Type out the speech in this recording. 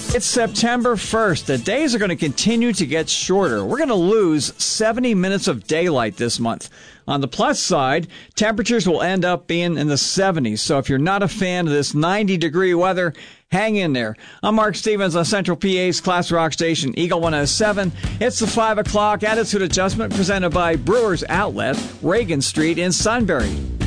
It's September 1st. The days are going to continue to get shorter. We're going to lose 70 minutes of daylight this month. On the plus side, temperatures will end up being in the 70s. So if you're not a fan of this 90-degree weather, hang in there. I'm Mark Stevens on Central PA's Class Rock Station, Eagle 107. It's the 5 o'clock Attitude Adjustment presented by Brewers Outlet, Reagan Street in Sunbury.